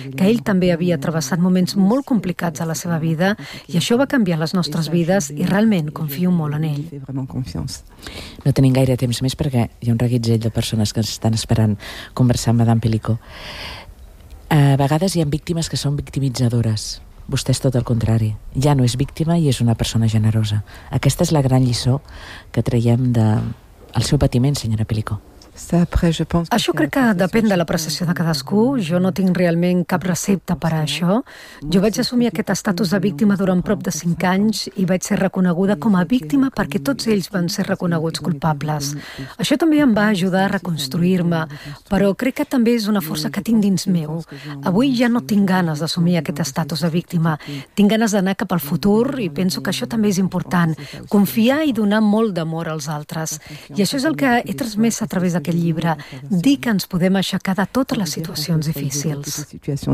que ell també havia travessat moments molt complicats a la seva vida i això va canviar les nostres vides i realment confio molt en ell. No tenim gaire temps més perquè hi ha un reguitzell de persones que estan esperant conversar amb Madame Pellicot. A vegades hi ha víctimes que són victimitzadores. Vostè és tot el contrari. Ja no és víctima i és una persona generosa. Aquesta és la gran lliçó que traiem del seu patiment, senyora Pellicot. Això crec que depèn de l'apreciació de cadascú. Jo no tinc realment cap recepta per a això. Jo vaig assumir aquest estatus de víctima durant prop de 5 anys i vaig ser reconeguda com a víctima perquè tots ells van ser reconeguts culpables. Això també em va ajudar a reconstruir-me, però crec que també és una força que tinc dins meu. Avui ja no tinc ganes d'assumir aquest estatus de víctima. Tinc ganes d'anar cap al futur i penso que això també és important. Confiar i donar molt d'amor als altres. I això és el que he transmès a través d'aquest llibre, dir que ens podem aixecar de totes les situacions difícils.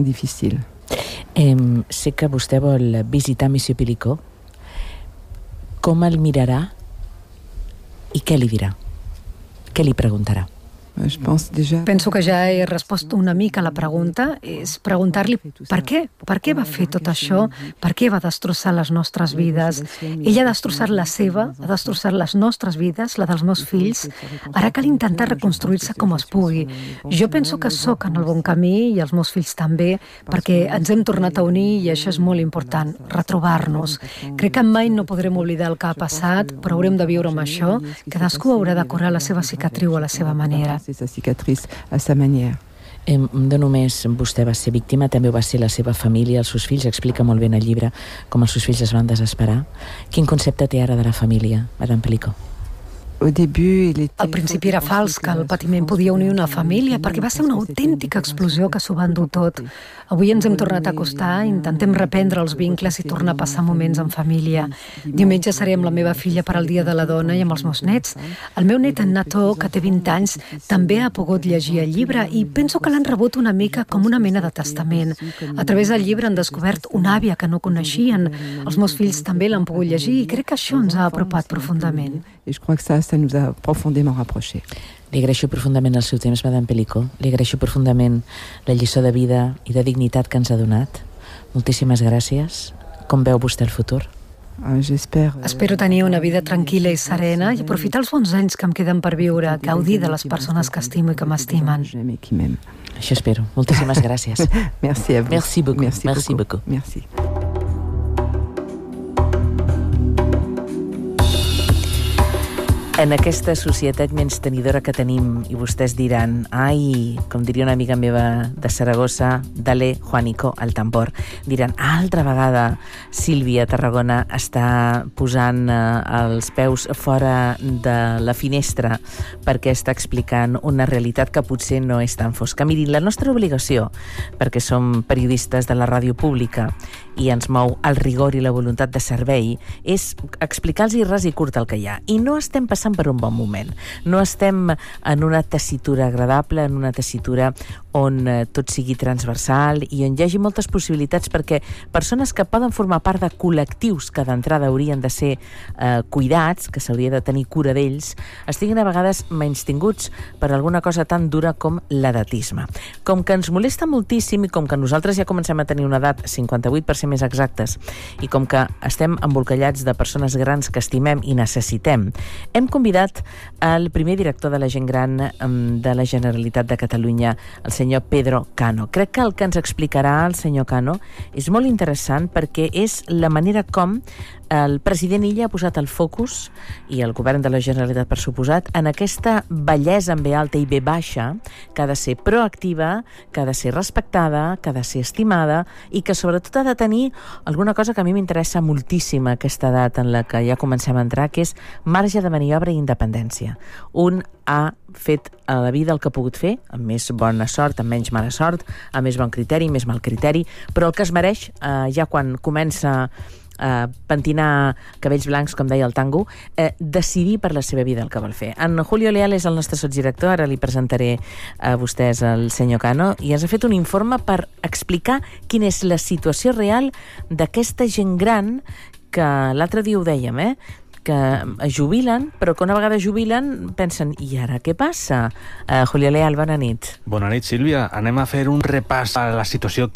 Sé que vostè vol visitar Monsieur Pellicot. Com el mirarà i què li dirà? Què li preguntarà? Penso que ja he respost una mica a la pregunta, és preguntar-li per què? Per què va fer tot això? Per què va destrossar les nostres vides? Ell ha destrossat la seva, ha destrossat les nostres vides, la dels meus fills. Ara cal intentar reconstruir-se com es pugui. Jo penso que sóc en el bon camí i els meus fills també, perquè ens hem tornat a unir i això és molt important, retrobar-nos. Crec que mai no podrem oblidar el que ha passat, però haurem de viure amb això. Cadascú haurà de curar la seva cicatriu a la seva manera. Sa cicatrice à sa manière. No només vostè va ser víctima, també ho va ser la seva família, els seus fills. Explica molt bé en el llibre com els seus fills es van desesperar. Quin concepte té ara de la família, Madame Pellicot? Al principi era fals que el patiment podia unir una família perquè va ser una autèntica explosió que s'ho va endur tot. Avui ens hem tornat a acostar, intentem reprendre els vincles i tornar a passar moments en família. Diumenge seré amb la meva filla per al Dia de la Dona i amb els meus nets. El meu net, en Nato, que té 20 anys, també ha pogut llegir el llibre i penso que l'han rebut una mica com una mena de testament. A través del llibre han descobert una àvia que no coneixien. Els meus fills també l'han pogut llegir i crec que això ens ha apropat profundament. Et je crois que ça nous a profondément rapprochés. Li agraeixo profundament el seu temps, Madame Pellicot. Li agraeixo profundament la lliçó de vida i de dignitat que ens ha donat. Moltíssimes gràcies. Com veu vostè el futur? Espero tenir una vida tranquil·la i serena i aprofitar els bons anys que em queden per viure, gaudir de les persones que estimo i que m'estimen. Això espero. Moltíssimes gràcies. Merci a vous. Merci beaucoup. Merci beaucoup. Merci. En aquesta societat menystenidora que tenim, i vostès diran, ai, com diria una amiga meva de Saragossa, dale, Juanico, al tambor, diran, altra vegada Sílvia Tarragona està posant els peus fora de la finestra perquè està explicant una realitat que potser no és tan fosca. Mirin, la nostra obligació, perquè som periodistes de la ràdio pública i ens mou el rigor i la voluntat de servei, és explicar-los ras i curt el que hi ha. I no estem passant per un bon moment. No estem en una tessitura agradable, en una tessitura on tot sigui transversal i on hi hagi moltes possibilitats perquè persones que poden formar part de col·lectius que d'entrada haurien de ser cuidats, que s'hauria de tenir cura d'ells, estiguin a vegades menystinguts per alguna cosa tan dura com l'edatisme. Com que ens molesta moltíssim i com que nosaltres ja comencem a tenir una edat, 58 per ser més exactes, i com que estem embolcallats de persones grans que estimem i necessitem, hem convidat el primer director de la gent gran de la Generalitat de Catalunya, el senyor Pedro Cano. Crec que el que ens explicarà el senyor Cano és molt interessant perquè és la manera com el president Illa ha posat el focus, i el govern de la Generalitat per suposat, en aquesta bellesa en B alta i B baixa que ha de ser proactiva, que ha de ser respectada, que ha de ser estimada i que sobretot ha de tenir alguna cosa que a mi m'interessa moltíssim a aquesta edat en la que ja comencem a entrar, que és marge de maniobra i independència. Un ha fet a la vida el que ha pogut fer, amb més bona sort, amb menys mala sort, amb més bon criteri, més mal criteri, però el que es mereix ja quan comença pentinar cabells blancs, com deia el tango, decidir per la seva vida el que vol fer. En Julio Leal és el nostre sotsdirector, ara li presentaré a vostès el senyor Cano, i ens ha fet un informe per explicar quina és la situació real d'aquesta gent gran que l'altre dia ho dèiem, que es jubilen, però que una vegada jubilen pensen, i ara què passa? Julio Leal, bona nit. Bona nit, Sílvia. Anem a fer un repàs a la situació